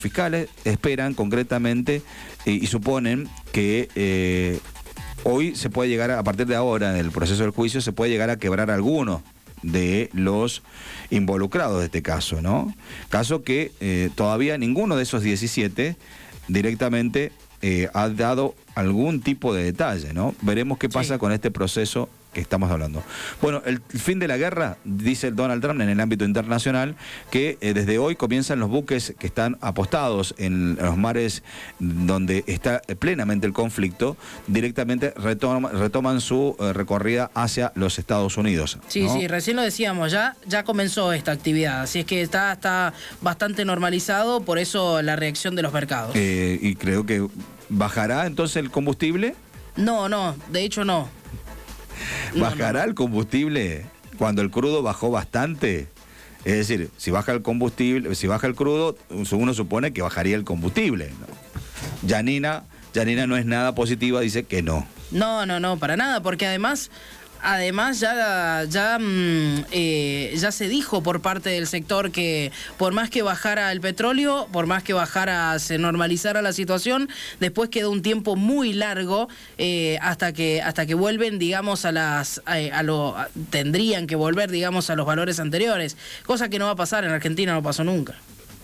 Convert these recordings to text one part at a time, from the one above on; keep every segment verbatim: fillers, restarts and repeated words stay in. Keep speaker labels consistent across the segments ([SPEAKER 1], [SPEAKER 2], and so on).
[SPEAKER 1] fiscales esperan concretamente eh, y suponen que eh, hoy se puede llegar, a, a partir de ahora, en el proceso del juicio, se puede llegar a quebrar alguno de los involucrados de este caso, ¿no? Caso que eh, todavía ninguno de esos diecisiete directamente eh, ha dado algún tipo de detalle, ¿no? Veremos qué pasa sí. con este proceso que estamos hablando. Bueno, el fin de la guerra, dice el Donald Trump en el ámbito internacional, que eh, desde hoy comienzan los buques que están apostados en los mares donde está plenamente el conflicto, directamente retoma, retoman su eh, recorrida hacia los Estados Unidos,
[SPEAKER 2] Sí, ¿no? sí, recién lo decíamos, ya, ya comenzó esta actividad, así es que está, está bastante normalizado, por eso la reacción de los mercados.
[SPEAKER 1] Eh, y creo que bajará entonces el combustible.
[SPEAKER 2] No, no, de hecho no.
[SPEAKER 1] ¿Bajará no, no. el combustible cuando el crudo bajó bastante? Es decir, si baja el combustible, si baja el crudo, uno supone que bajaría el combustible, ¿no? Yanina, Yanina no es nada positiva, dice que no.
[SPEAKER 2] No, no, no, para nada, porque además... Además, ya, ya, eh, ya se dijo por parte del sector que por más que bajara el petróleo, por más que bajara, se normalizara la situación, después quedó un tiempo muy largo eh, hasta que hasta que vuelven, digamos, a las a, a lo a, tendrían que volver, digamos, a los valores anteriores, cosa que no va a pasar. En Argentina no pasó nunca.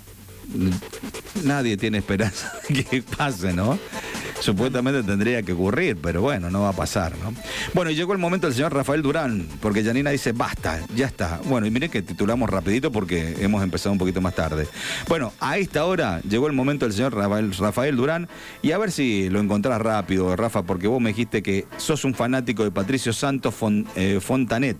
[SPEAKER 1] Nadie tiene esperanza de que pase, ¿no? Supuestamente tendría que ocurrir, pero bueno, no va a pasar, ¿no? Bueno, y llegó el momento del señor Rafael Durán, porque Yanina dice, basta, ya está. Bueno, y miren que titulamos rapidito porque hemos empezado un poquito más tarde. Bueno, a esta hora llegó el momento del señor Rafael, Rafael Durán, y a ver si lo encontrás rápido, Rafa, porque vos me dijiste que sos un fanático de Patricio Santos Fon, eh, Fontanet,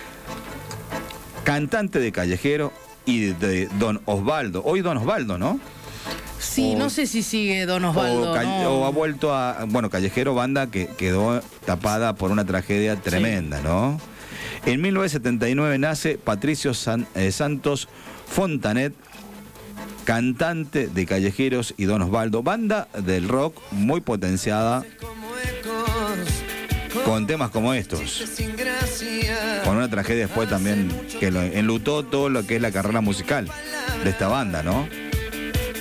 [SPEAKER 1] cantante de Callejero y de, de Don Osvaldo. Hoy Don Osvaldo, ¿no?
[SPEAKER 2] Sí, o, no sé si sigue Don Osvaldo.
[SPEAKER 1] O,
[SPEAKER 2] no.
[SPEAKER 1] o ha vuelto a... Bueno, Callejero, banda que quedó tapada por una tragedia tremenda, sí. ¿no? En mil novecientos setenta y nueve nace Patricio San, eh, Santos Fontanet, cantante de Callejeros y Don Osvaldo, banda del rock muy potenciada, con temas como estos. Con una tragedia después también que lo enlutó todo lo que es la carrera musical de esta banda, ¿no?